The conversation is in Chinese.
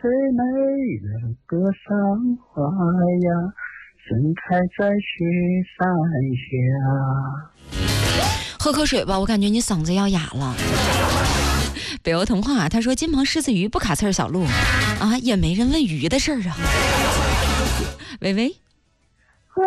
最美的格桑花呀，盛开在雪山下。 喝口水吧，我感觉你嗓子要哑了。北欧童话他说金鹏狮子鱼不卡刺儿小鹿啊，也没人问鱼的事儿啊。喂喂，